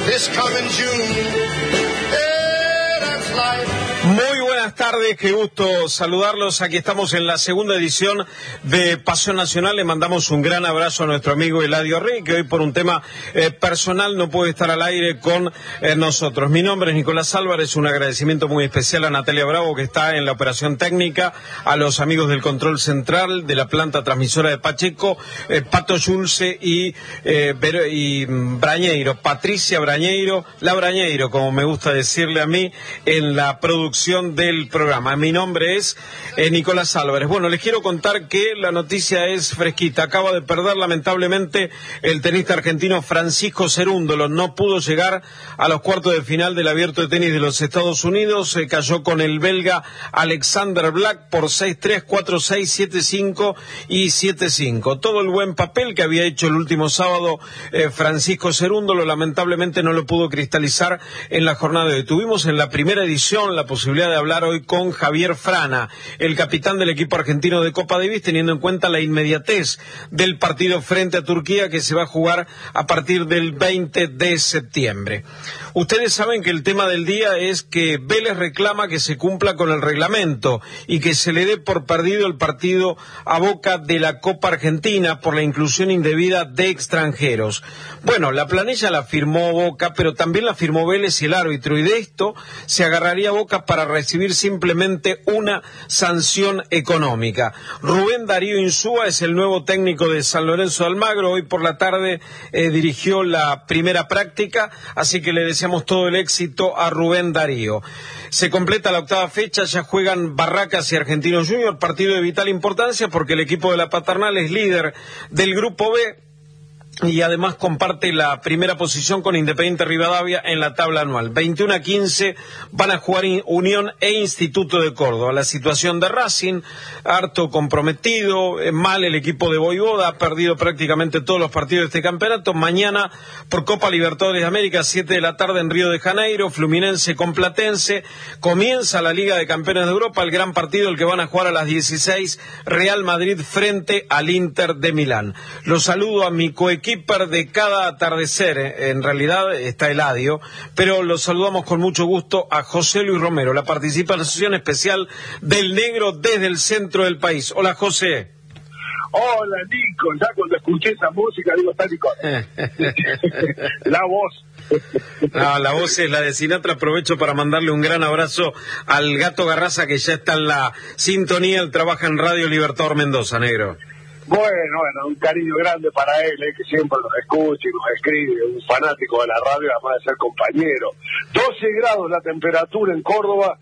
this coming June. That's life. Muy buenas tardes, qué gusto saludarlos. Aquí estamos en la segunda edición de Pasión Nacional. Le mandamos un gran abrazo a nuestro amigo Eladio Rey, que hoy por un tema personal no puede estar al aire con nosotros. Mi nombre es Nicolás Álvarez, un agradecimiento muy especial a Natalia Bravo, que está en la operación técnica, a los amigos del control central de la planta transmisora de Pacheco, Pato Yulce y Brañeiro, Patricia Brañeiro, la Brañeiro, como me gusta decirle a mí, en la producción del programa. Mi nombre es Nicolás Álvarez. Bueno, les quiero contar que la noticia es fresquita. Acaba de perder lamentablemente el tenista argentino Francisco Cerúndolo. No pudo llegar a los cuartos de final del Abierto de Tenis de los Estados Unidos. Se cayó con el belga Alexander Black por 6-3, 4-6, 7-5 y 7-5. Todo el buen papel que había hecho el último sábado Francisco Cerúndolo, lamentablemente no lo pudo cristalizar en la jornada de hoy. Tuvimos en la primera edición la posibilidad de hablar hoy con Javier Frana, el capitán del equipo argentino de Copa Davis, teniendo en cuenta la inmediatez del partido frente a Turquía, que se va a jugar a partir del 20 de septiembre. Ustedes saben que el tema del día es que Vélez reclama que se cumpla con el reglamento y que se le dé por perdido el partido a Boca de la Copa Argentina por la inclusión indebida de extranjeros. Bueno, la planilla la firmó Boca, pero también la firmó Vélez y el árbitro, y de esto se agarraría Boca para recibir simplemente una sanción económica. Rubén Darío Insúa es el nuevo técnico de San Lorenzo de Almagro. Hoy por la tarde dirigió la primera práctica, así que le deseamos todo el éxito a Rubén Darío. Se completa la octava fecha, ya juegan Barracas y Argentinos Juniors, partido de vital importancia porque el equipo de la Paternal es líder del Grupo B y además comparte la primera posición con Independiente Rivadavia en la tabla anual. 21-15 van a jugar Unión e Instituto de Córdoba. La situación de Racing, harto comprometido, mal el equipo de Voivoda, ha perdido prácticamente todos los partidos de este campeonato. Mañana por Copa Libertadores de América, 7 de la tarde en Río de Janeiro, Fluminense con Platense. Comienza la Liga de Campeones de Europa, el gran partido, el que van a jugar a las 16, Real Madrid frente al Inter de Milán. Los saludo a mi coequiper de cada atardecer, en realidad está Eladio, pero los saludamos con mucho gusto a José Luis Romero, la participación especial del negro desde el centro del país. Hola, José. Hola, Nico. Ya cuando escuché esa música digo, está Nico. La voz. No, la voz es la de Sinatra. Aprovecho para mandarle un gran abrazo al Gato Garraza, que ya está en la sintonía. Él trabaja en Radio Libertador Mendoza, negro. Bueno, un cariño grande para él, que siempre nos escucha y nos escribe, un fanático de la radio, además de ser compañero. 12 grados la temperatura en Córdoba,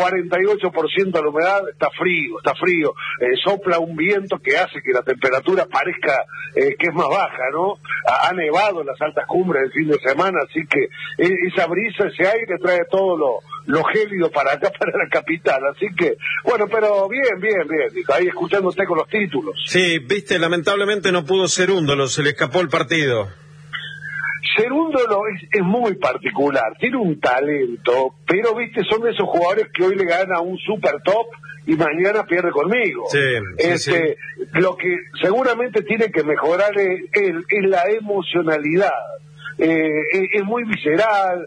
48% la humedad, está frío. Sopla un viento que hace que la temperatura parezca que es más baja, ¿no? Ha nevado en las altas cumbres el fin de semana, así que esa brisa, ese aire trae todo lo gélido para acá, para la capital. Así que, bueno, pero bien, ahí escuchándote con los títulos. Sí, viste, lamentablemente no pudo Cerúndolo, se le escapó el partido. Cerúndolo es muy particular, tiene un talento, pero viste, son de esos jugadores que hoy le gana a un super top y mañana pierde conmigo. Sí. Lo que seguramente tiene que mejorar él es la emocionalidad. Es muy visceral,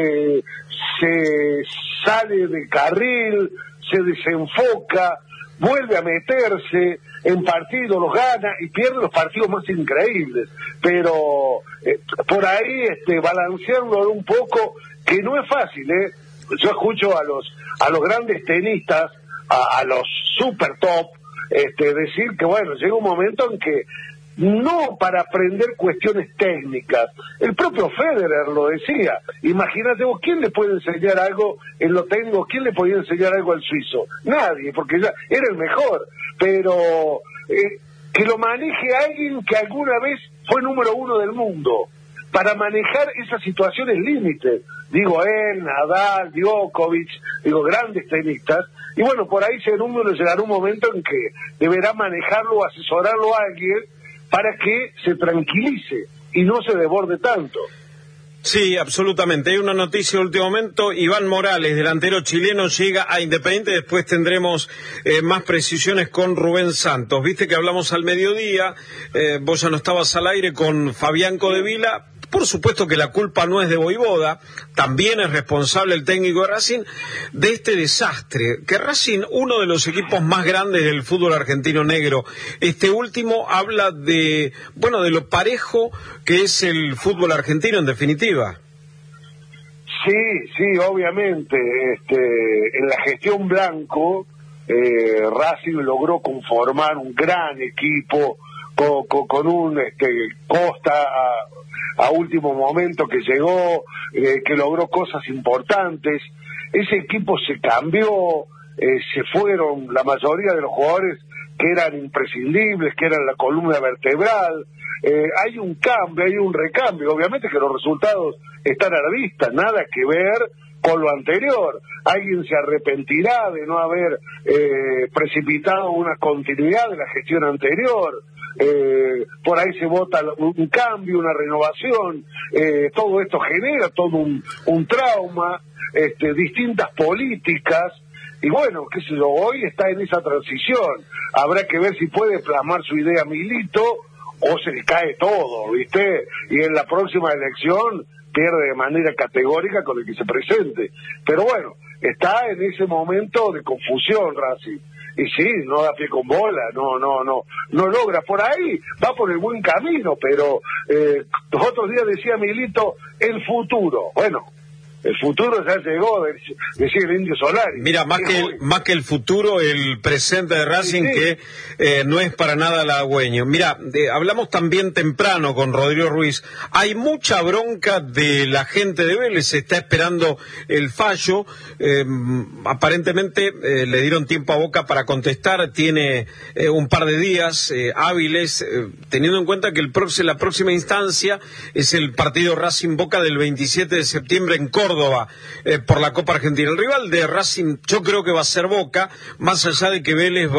se sale del carril, se desenfoca, vuelve a meterse en partido, los gana y pierde los partidos más increíbles, pero por ahí balancearlo un poco, que no es fácil. Yo escucho a los grandes tenistas, a los super top, decir que bueno, llega un momento en que no para aprender cuestiones técnicas. El propio Federer lo decía. Imagínate vos, ¿quién le puede enseñar algo en lo técnico? ¿Quién le podía enseñar algo al suizo? Nadie, porque ya era el mejor. Pero que lo maneje alguien que alguna vez fue número 1 del mundo, para manejar esas situaciones límites. Digo, él, Nadal, Djokovic, grandes tenistas. Y bueno, por ahí Cerúndolo llegará un momento en que deberá manejarlo, asesorarlo a alguien para que se tranquilice y no se desborde tanto. Sí, absolutamente. Hay una noticia de último momento. Iván Morales, delantero chileno, llega a Independiente. Después tendremos más precisiones con Rubén Santos. Viste que hablamos al mediodía, vos ya no estabas al aire, con Fabián Codevila. Por supuesto que la culpa no es de Vojvoda, también es responsable el técnico de Racing de este desastre. Que Racing, uno de los equipos más grandes del fútbol argentino negro, este último habla de lo parejo que es el fútbol argentino en definitiva. Sí, obviamente. En la gestión Blanco, Racing logró conformar un gran equipo con un Costa a último momento que llegó, que logró cosas importantes. Ese equipo se cambió, se fueron la mayoría de los jugadores que eran imprescindibles, que eran la columna vertebral. Hay un cambio, hay un recambio. Obviamente que los resultados están a la vista, nada que ver con lo anterior. Alguien se arrepentirá de no haber precipitado una continuidad de la gestión anterior. Por ahí se vota un cambio, una renovación. Todo esto genera todo un trauma, distintas políticas. Y bueno, qué sé yo, hoy está en esa transición. Habrá que ver si puede plasmar su idea Milito o se le cae todo, ¿viste? Y en la próxima elección pierde de manera categórica con el que se presente. Pero bueno, está en ese momento de confusión Racing. Y sí, no da pie con bola, no logra. Por ahí va por el buen camino, pero los otros días decía Milito, el futuro. Bueno, el futuro ya llegó, decía el Indio Solari. Mira, más que el futuro, el presente de Racing, sí. Que no es para nada halagüeño. Mira, hablamos también temprano con Rodrigo Ruiz. Hay mucha bronca de la gente de Vélez, se está esperando el fallo. Aparentemente le dieron tiempo a Boca para contestar, tiene un par de días hábiles, teniendo en cuenta que la próxima instancia es el partido Racing Boca del 27 de septiembre en Córdoba, por la Copa Argentina. El rival de Racing yo creo que va a ser Boca, más allá de que Vélez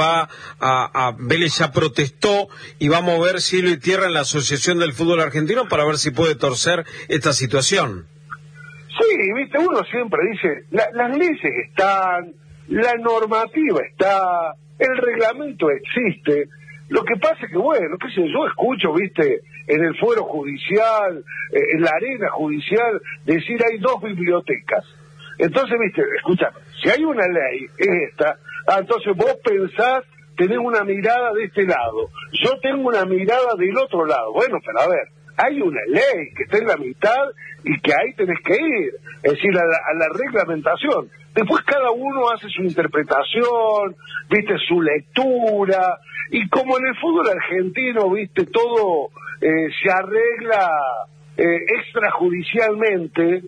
Vélez ya protestó y va a mover cielo y tierra en la Asociación del Fútbol Argentino para ver si puede torcer esta situación. Sí, viste, uno siempre dice, las leyes están, la normativa está, el reglamento existe. Lo que pasa es que, bueno, qué sé yo, escucho, viste, en el fuero judicial, en la arena judicial, decir hay 2 bibliotecas. Entonces, viste, escucha, si hay una ley, es esta, entonces vos pensás tener una mirada de este lado, yo tengo una mirada del otro lado. Bueno, pero a ver, hay una ley que está en la mitad y que ahí tenés que ir, es decir, a la reglamentación. Después cada uno hace su interpretación, viste, su lectura, y como en el fútbol argentino, viste, todo se arregla extrajudicialmente,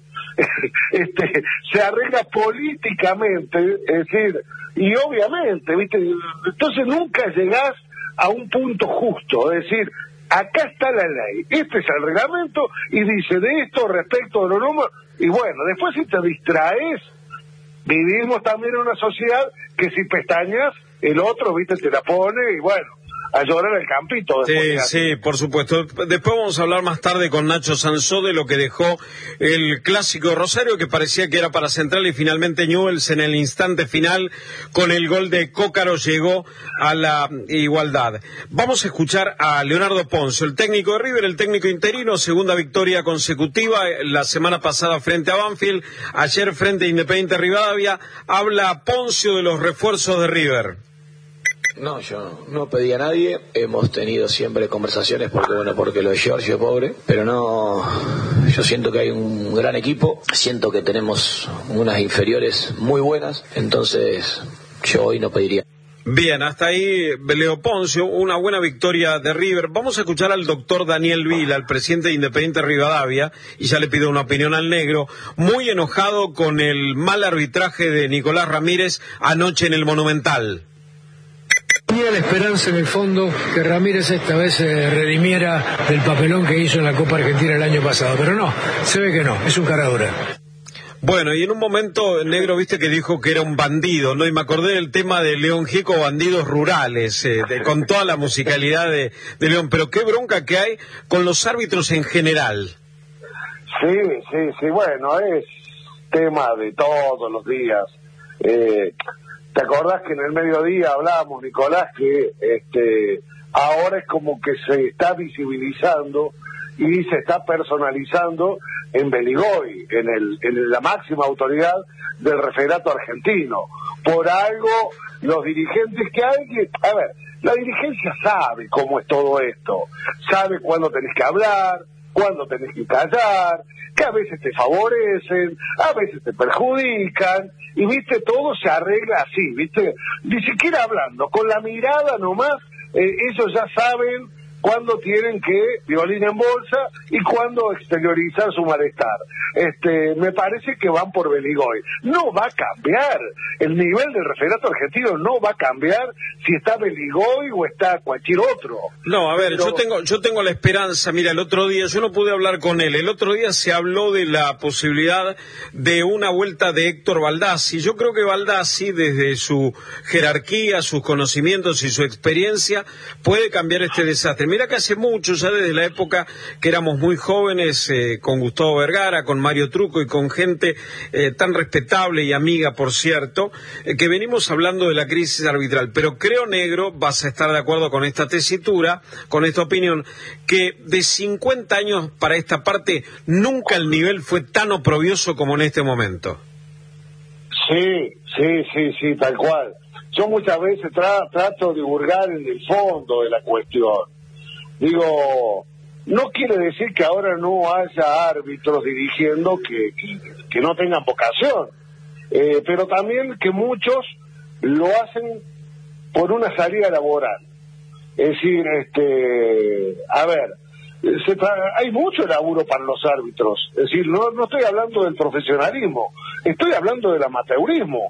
se arregla políticamente, es decir, y obviamente, viste, entonces nunca llegás a un punto justo, es decir, acá está la ley, este es el reglamento y dice de esto respecto a los números, y bueno, después si te distraes, vivimos también en una sociedad que si pestañas, el otro, viste, te la pone y bueno, a llorar el campito. Sí, por supuesto. Después vamos a hablar más tarde con Nacho Sansó de lo que dejó el clásico de Rosario, que parecía que era para Central y finalmente Newell's en el instante final con el gol de Cócaro llegó a la igualdad. Vamos a escuchar a Leonardo Poncio, el técnico de River, el técnico interino, segunda victoria consecutiva la semana pasada frente a Banfield, ayer frente a Independiente Rivadavia. Habla Poncio de los refuerzos de River. No, yo no pedí a nadie, hemos tenido siempre conversaciones porque lo de Giorgio es pobre, pero no, yo siento que hay un gran equipo, siento que tenemos unas inferiores muy buenas, entonces yo hoy no pediría. Bien, hasta ahí Leo Poncio, una buena victoria de River. Vamos a escuchar al doctor Daniel Vila, el presidente de Independiente Rivadavia, y ya le pido una opinión al negro, muy enojado con el mal arbitraje de Nicolás Ramírez anoche en el Monumental. Tenía la esperanza en el fondo que Ramírez esta vez se redimiera del papelón que hizo en la Copa Argentina el año pasado, pero no, se ve que no, es un cara dura. Bueno, y en un momento, negro, viste que dijo que era un bandido, ¿no? Y me acordé del tema de León Gieco, bandidos rurales, con toda la musicalidad de León, pero qué bronca que hay con los árbitros en general. Sí, bueno, es tema de todos los días. ¿Te acordás que en el mediodía hablamos, Nicolás, que ahora es como que se está visibilizando y se está personalizando en Beligoy, en la máxima autoridad del referato argentino? Por algo, los dirigentes que hay que... A ver, la dirigencia sabe cómo es todo esto, sabe cuándo tenés que hablar, cuándo tenés que callar, que a veces te favorecen, a veces te perjudican, y viste, todo se arregla así, viste, ni siquiera hablando, con la mirada nomás, ellos ya saben cuándo tienen que violín en bolsa y cuándo exteriorizar su malestar. Me parece que van por Beligoy. No va a cambiar, el nivel del referato argentino no va a cambiar si está Beligoy o está cualquier otro. No, a ver, yo tengo la esperanza. Mira, el otro día, yo no pude hablar con él, el otro día se habló de la posibilidad de una vuelta de Héctor Baldassi. Yo creo que Baldassi, desde su jerarquía, sus conocimientos y su experiencia, puede cambiar este desastre. Mira que hace mucho, ya desde la época que éramos muy jóvenes, con Gustavo Vergara, con Mario Truco y con gente tan respetable y amiga, por cierto, que venimos hablando de la crisis arbitral. Pero creo, Negro, vas a estar de acuerdo con esta tesitura, con esta opinión, que de 50 años para esta parte nunca el nivel fue tan oprobioso como en este momento. Sí, tal cual. Yo muchas veces trato de hurgar en el fondo de la cuestión. Digo, no quiere decir que ahora no haya árbitros dirigiendo que no tengan vocación, pero también que muchos lo hacen por una salida laboral. Es decir, a ver, hay mucho laburo para los árbitros. Es decir, no estoy hablando del profesionalismo, estoy hablando del amateurismo.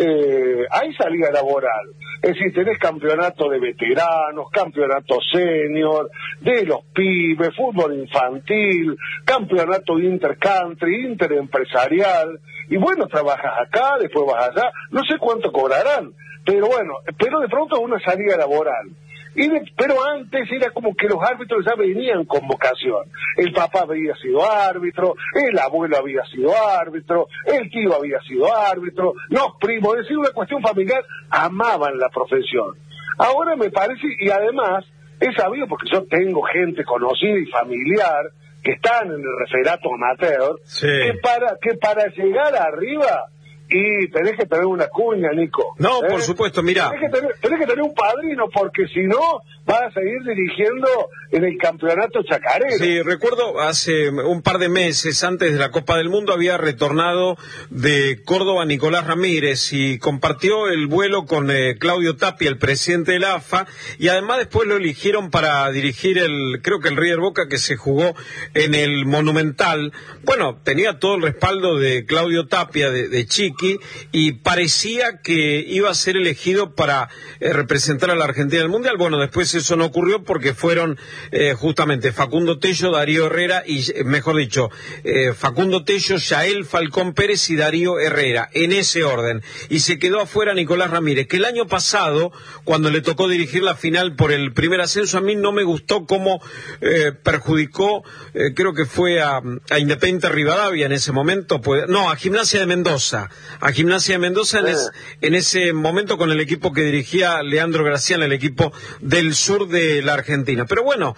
Hay salida laboral. Es decir, tenés campeonato de veteranos, campeonato senior, de los pibes, fútbol infantil, campeonato intercountry, interempresarial, y bueno, trabajas acá, después vas allá, no sé cuánto cobrarán, pero bueno, pero de pronto es una salida laboral. Pero antes era como que los árbitros ya venían con vocación. El papá había sido árbitro, el abuelo había sido árbitro, el tío había sido árbitro, los primos, es decir, una cuestión familiar, amaban la profesión. Ahora me parece, y además es sabido porque yo tengo gente conocida y familiar que están en el referato amateur, sí, que para llegar arriba... Y tenés que tener una cuña, Nico. No, por supuesto, mirá. Tenés que tener un padrino, porque si no, vas a seguir dirigiendo en el campeonato chacarero. Sí, recuerdo hace un par de meses, antes de la Copa del Mundo, había retornado de Córdoba Nicolás Ramírez y compartió el vuelo con Claudio Tapia, el presidente de la AFA, y además después lo eligieron para dirigir creo que el River Boca, que se jugó en el Monumental. Bueno, tenía todo el respaldo de Claudio Tapia, de Chiqui, y parecía que iba a ser elegido para representar a la Argentina en el Mundial. Bueno, después eso no ocurrió porque fueron justamente Facundo Tello, Darío Herrera y, mejor dicho, Facundo Tello, Yael Falcón Pérez y Darío Herrera, en ese orden. Y se quedó afuera Nicolás Ramírez, que el año pasado, cuando le tocó dirigir la final por el primer ascenso, a mí no me gustó cómo perjudicó, creo que fue a Independiente Rivadavia en ese momento, a Gimnasia de Mendoza. A Gimnasia de Mendoza en ese momento con el equipo que dirigía Leandro Gracián, el equipo del sur de la Argentina. Pero bueno,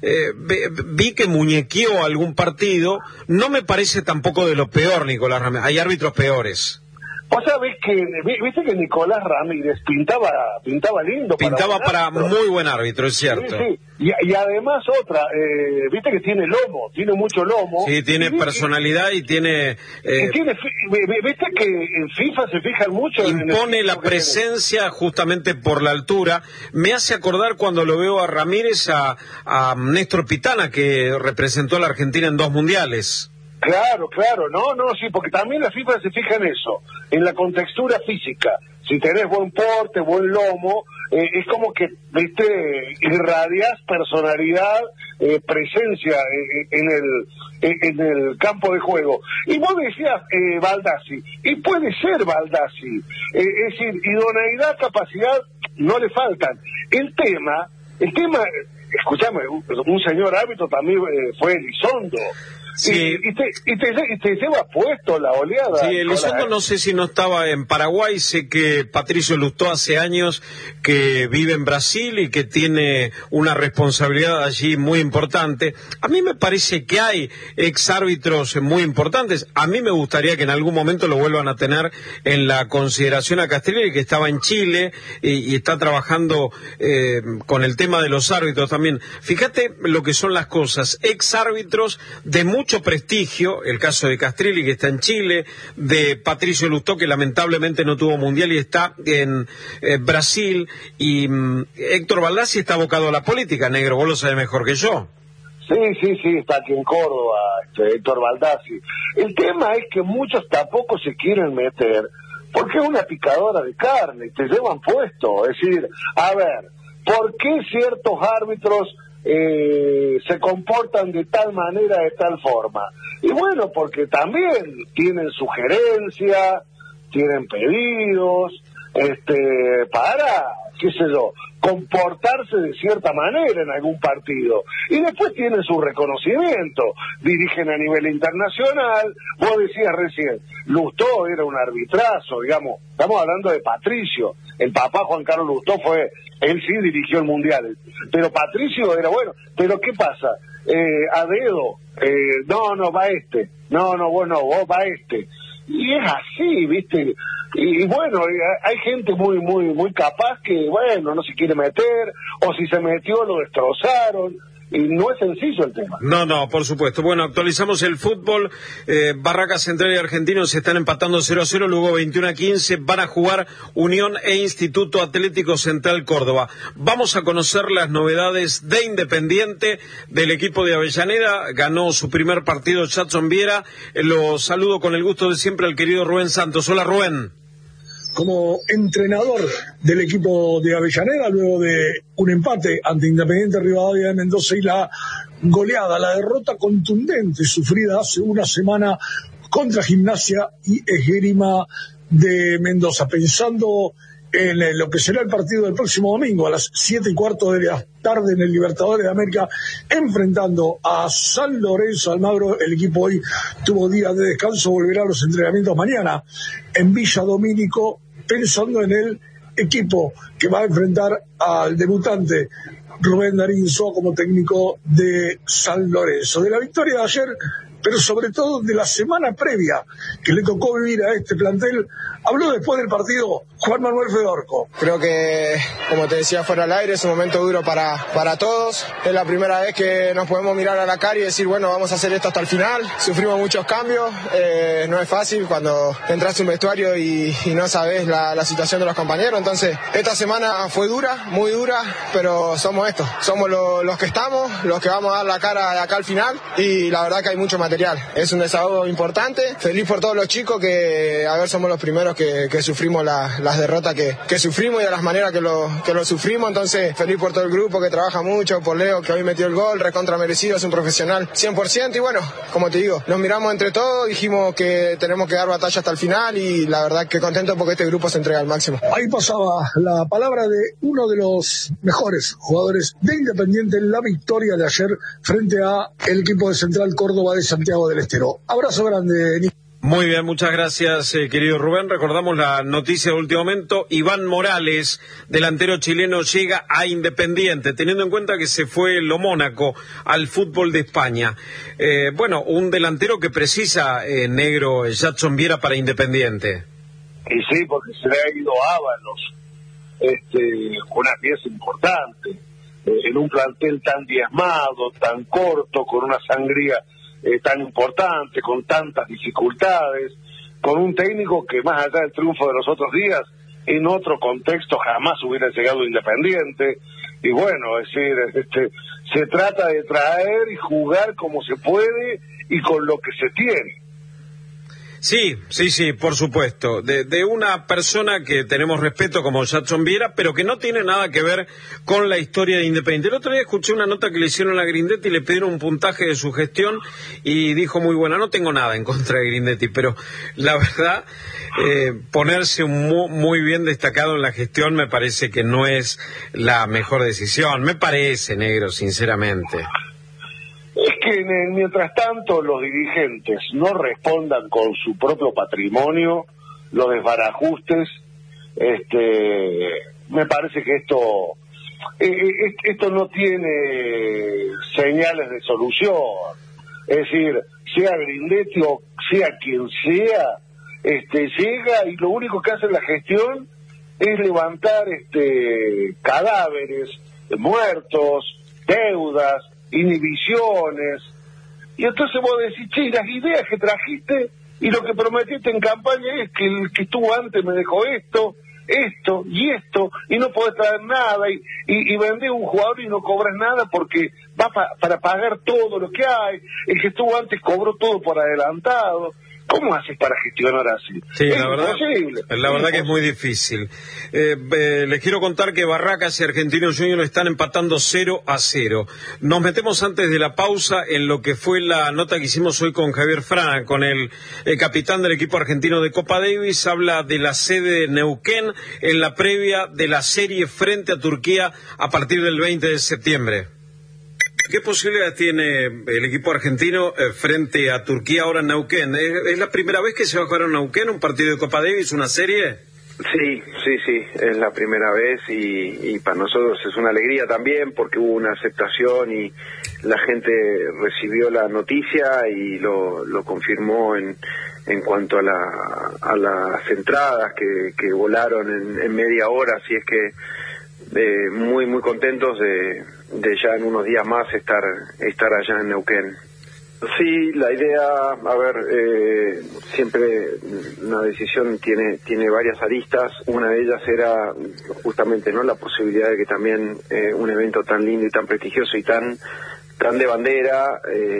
vi que muñequeó algún partido. No me parece tampoco de lo peor, Nicolás Ramírez. Hay árbitros peores. Vos sabés viste que Nicolás Ramírez pintaba lindo. Pintaba para muy buen árbitro, es cierto. Sí. Y además viste que tiene lomo, tiene mucho lomo. Sí, tiene personalidad y tiene... viste que en FIFA se fijan mucho... Impone la presencia justamente por la altura. Me hace acordar cuando lo veo a Ramírez, a Néstor Pitana, que representó a la Argentina en 2 mundiales. Claro, sí, porque también la FIFA se fija en eso, en la contextura física. Si tenés buen porte, buen lomo, es como que, viste, irradiás personalidad, presencia en el campo de juego. Y vos decías Baldassi, y puede ser Baldassi, es decir, idoneidad, capacidad, no le faltan. El tema, escuchame, un señor árbitro también fue Elizondo. Sí. Y te lleva puesto la oleada. Sí, Elizondo no sé si no estaba en Paraguay, sé que Patricio Lustó hace años que vive en Brasil y que tiene una responsabilidad allí muy importante. A mí me parece que hay exárbitros muy importantes. A mí me gustaría que en algún momento lo vuelvan a tener en la consideración a Castrilli, que estaba en Chile y está trabajando con el tema de los árbitros también. Fíjate lo que son las cosas. Exárbitros de mucho prestigio, el caso de Castrilli, que está en Chile, de Patricio Lustó, que lamentablemente no tuvo mundial y está en Brasil, y Héctor Baldassi está abocado a la política, negro, vos lo sabés mejor que yo. Sí, está aquí en Córdoba, Héctor Baldassi. El tema es que muchos tampoco se quieren meter, porque es una picadora de carne, te llevan puesto. Es decir, a ver, ¿por qué ciertos árbitros se comportan de tal manera, de tal forma? Y bueno, porque también tienen sugerencias, tienen pedidos, para, qué sé yo, comportarse de cierta manera en algún partido. Y después tienen su reconocimiento, dirigen a nivel internacional. Vos decías recién, Lustó era un arbitrazo, digamos, estamos hablando de Patricio. El papá Juan Carlos Lustó él sí dirigió el Mundial, pero Patricio era bueno. Pero ¿qué pasa? A dedo, no, va vos va este. Y es así, ¿viste? Y bueno, hay gente muy capaz que, bueno, no se quiere meter, o si se metió lo destrozaron, y no es sencillo el tema. No, por supuesto. Bueno, actualizamos el fútbol. Barracas Central y Argentinos se están empatando 0-0, luego 21-15 van a jugar Unión e Instituto Atlético Central Córdoba. Vamos a conocer las novedades de Independiente, del equipo de Avellaneda. Ganó su primer partido Jadson Viera. Lo saludo con el gusto de siempre al querido Rubén Santos. Hola, Rubén. Como entrenador del equipo de Avellaneda, luego de un empate ante Independiente Rivadavia de Mendoza y la goleada, la derrota contundente sufrida hace una semana contra Gimnasia y Esgrima de Mendoza, pensando en lo que será el partido del próximo domingo a las 7:15 de la tarde en el Libertadores de América, enfrentando a San Lorenzo Almagro. El equipo hoy tuvo días de descanso, volverá a los entrenamientos mañana en Villa Domínico, pensando en el equipo que va a enfrentar al debutante Rubén Darín Insúa como técnico de San Lorenzo. De la victoria de ayer, pero sobre todo de la semana previa que le tocó vivir a este plantel, habló después del partido Juan Manuel Fedorco. Creo que, como te decía fuera al aire, es un momento duro para todos. Es la primera vez que nos podemos mirar a la cara y decir, bueno, vamos a hacer esto hasta el final. Sufrimos muchos cambios, no es fácil cuando entras a un vestuario y no sabes la situación de los compañeros. Entonces, esta semana fue dura, muy dura, pero somos estos. Somos los que estamos, los que vamos a dar la cara de acá al final, y la verdad que hay mucho material. Es un desahogo importante. Feliz por todos los chicos que, somos los primeros que sufrimos las derrotas que sufrimos y de las maneras que lo sufrimos. Entonces, feliz por todo el grupo que trabaja mucho, por Leo que hoy metió el gol, recontra merecido, es un profesional 100%. Y bueno, como te digo, nos miramos entre todos, dijimos que tenemos que dar batalla hasta el final, y la verdad que contento porque este grupo se entrega al máximo. Ahí pasaba la palabra de uno de los mejores jugadores de Independiente en la victoria de ayer frente a el equipo de Central Córdoba de Santiago del Estero. Abrazo grande, Nico. Muy bien, muchas gracias, querido Rubén. Recordamos la noticia de último momento. Iván Morales, delantero chileno, llega a Independiente, teniendo en cuenta que se fue Lo Mónaco al fútbol de España. Bueno, un delantero que precisa, negro, Jadson Viera para Independiente. Y sí, porque se le ha ido Ábalos, una pieza importante, en un plantel tan diezmado, tan corto, con una sangría tan importante, con tantas dificultades, con un técnico que más allá del triunfo de los otros días, en otro contexto jamás hubiera llegado Independiente. Y bueno, es decir, se trata de traer y jugar como se puede y con lo que se tiene. Sí, por supuesto. De una persona que tenemos respeto como Jadson Viera, pero que no tiene nada que ver con la historia de Independiente. El otro día escuché una nota que le hicieron a Grindetti y le pidieron un puntaje de su gestión y dijo muy buena. No tengo nada en contra de Grindetti, pero la verdad, ponerse muy bien destacado en la gestión me parece que no es la mejor decisión. Me parece, negro, sinceramente. Es que mientras tanto los dirigentes no respondan con su propio patrimonio, los desbarajustes, me parece que esto no tiene señales de solución. Es decir, sea Grindetti o sea quien sea, llega y lo único que hace la gestión es levantar cadáveres, muertos, deudas, inhibiciones. Y entonces vos decís, che, las ideas que trajiste y lo que prometiste en campaña es que el que estuvo antes me dejó esto, y no podés traer nada, y vendés un jugador y no cobras nada porque va para pagar todo lo que hay, el que estuvo antes cobró todo por adelantado. ¿Cómo haces para gestionar así? Sí, es la imposible. verdad que es muy difícil. Les quiero contar que Barracas y Argentinos Juniors están empatando 0-0. Nos metemos antes de la pausa en lo que fue la nota que hicimos hoy con Javier Frana, con el capitán del equipo argentino de Copa Davis. Habla de la sede de Neuquén en la previa de la serie frente a Turquía a partir del 20 de septiembre. ¿Qué posibilidades tiene el equipo argentino frente a Turquía ahora en Neuquén? ¿Es la primera vez que se va a jugar en Neuquén un partido de Copa Davis, una serie? Sí, es la primera vez y para nosotros es una alegría también porque hubo una aceptación y la gente recibió la noticia y lo confirmó en cuanto a las entradas que volaron en media hora, así es que muy muy contentos de ya en unos días más estar allá en Neuquén. Sí, la idea, siempre una decisión tiene varias aristas. Una de ellas era justamente la posibilidad de que también un evento tan lindo y tan prestigioso y tan de bandera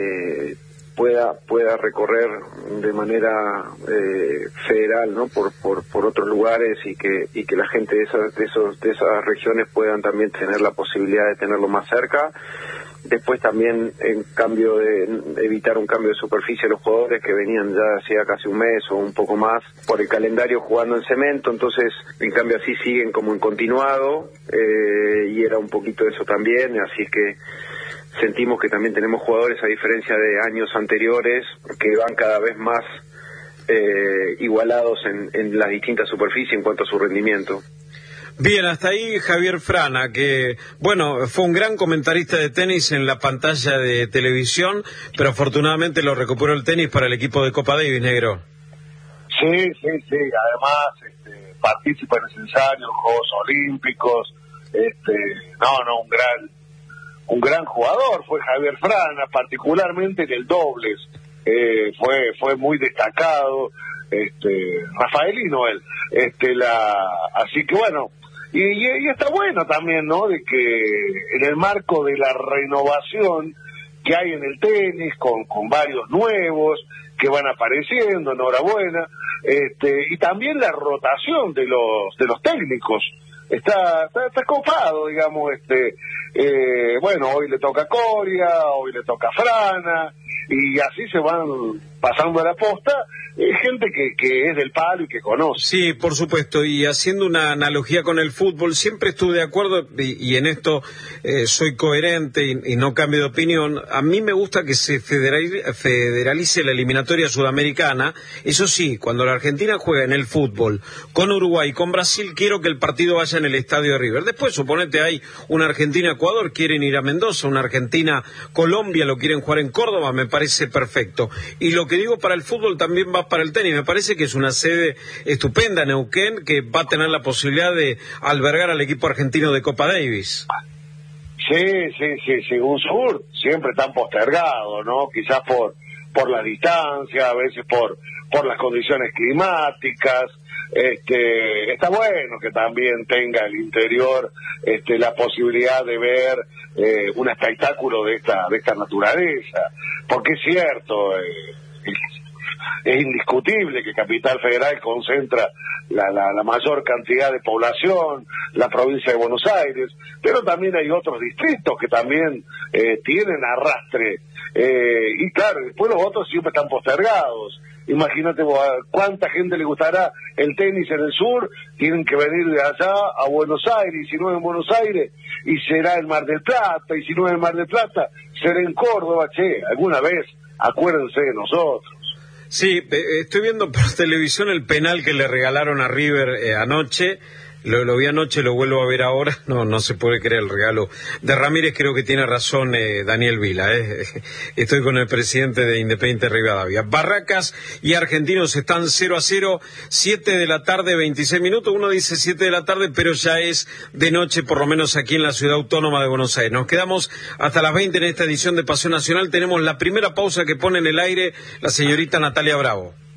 pueda recorrer de manera federal, ¿no? por otros lugares y que la gente de esas regiones puedan también tener la posibilidad de tenerlo más cerca. Después también, en cambio de evitar un cambio de superficie, los jugadores que venían ya hacía casi un mes o un poco más por el calendario jugando en cemento, entonces en cambio así siguen como en continuado, y era un poquito eso también, así es que sentimos que también tenemos jugadores, a diferencia de años anteriores, que van cada vez más igualados en las distintas superficies en cuanto a su rendimiento. Bien, hasta ahí Javier Frana, que, fue un gran comentarista de tenis en la pantalla de televisión, pero afortunadamente lo recuperó el tenis para el equipo de Copa Davis, negro. Sí, además participa en el ensayo, Juegos Olímpicos, un gran jugador fue Javier Frana, particularmente en el dobles, fue muy destacado, Rafaelino él, así que y está bueno también, ¿no? De que en el marco de la renovación que hay en el tenis, con varios nuevos que van apareciendo, enhorabuena, y también la rotación de los técnicos, está copado, digamos, hoy le toca a Coria, hoy le toca a Frana, y así se van pasando a la posta, gente que es del palo y que conoce. Sí, por supuesto, y haciendo una analogía con el fútbol, siempre estuve de acuerdo, y en esto soy coherente y no cambio de opinión. A mí me gusta que se federalice la eliminatoria sudamericana. Eso sí, cuando la Argentina juega en el fútbol con Uruguay y con Brasil, quiero que el partido vaya en el estadio de River. Después, suponete, hay una Argentina-Ecuador, quieren ir a Mendoza, una Argentina-Colombia, lo quieren jugar en Córdoba, me parece perfecto. Y lo que digo para el fútbol también va para el tenis. Me parece que es una sede estupenda, Neuquén, que va a tener la posibilidad de albergar al equipo argentino de Copa Davis. Sí, un sur siempre tan postergado, ¿no? Quizás por la distancia, a veces por las condiciones climáticas. Está bueno que también tenga el interior la posibilidad de ver un espectáculo de esta naturaleza, porque es cierto, es indiscutible que Capital Federal concentra la mayor cantidad de población, la provincia de Buenos Aires, pero también hay otros distritos que también tienen arrastre, y claro, después los otros siempre están postergados. Imagínate vos, cuánta gente le gustará el tenis en el sur, tienen que venir de allá a Buenos Aires, y si no es en Buenos Aires, y será en Mar del Plata, y si no es en Mar del Plata, ser en Córdoba, che, alguna vez acuérdense de nosotros. Sí, estoy viendo por televisión el penal que le regalaron a River anoche. Lo vi anoche, lo vuelvo a ver ahora. No se puede creer el regalo de Ramírez. Creo que tiene razón Daniel Vila. Estoy con el presidente de Independiente Rivadavia. Barracas y Argentinos están 0-0, 7 de la tarde, 26 minutos. Uno dice 7 de la tarde, pero ya es de noche, por lo menos aquí en la Ciudad Autónoma de Buenos Aires. Nos quedamos hasta las 20 en esta edición de Pasión Nacional. Tenemos la primera pausa que pone en el aire la señorita Natalia Bravo.